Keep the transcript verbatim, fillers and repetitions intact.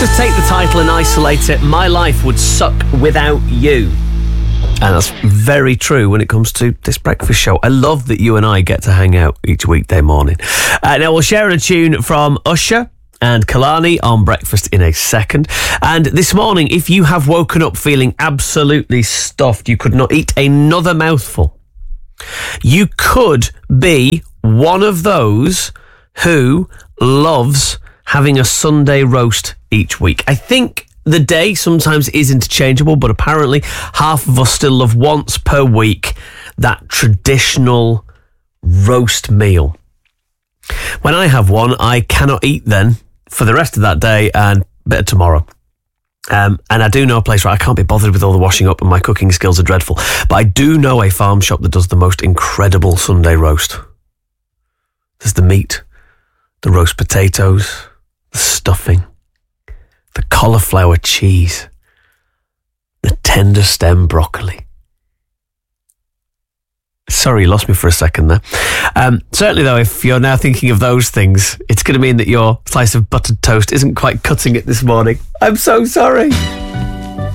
Just take the title and isolate it. My life would suck without you. And that's very true when it comes to this breakfast show. I love that you and I get to hang out each weekday morning. Uh, now, we'll share a tune from Usher and Kalani on breakfast in a second. And this morning, if you have woken up feeling absolutely stuffed, you could not eat another mouthful, you could be one of those who loves having a Sunday roast each week. I think the day sometimes is interchangeable, but apparently half of us still love once per week that traditional roast meal. When I have one, I cannot eat then for the rest of that day and a bit of tomorrow. Um, and I do know a place where I can't be bothered with all the washing up and my cooking skills are dreadful, but I do know a farm shop that does the most incredible Sunday roast. There's the meat, the roast potatoes, the stuffing, the cauliflower cheese, the tender stem broccoli. Sorry, you lost me for a second there. Um, certainly, though, if you're now thinking of those things, it's going to mean that your slice of buttered toast isn't quite cutting it this morning. I'm so sorry.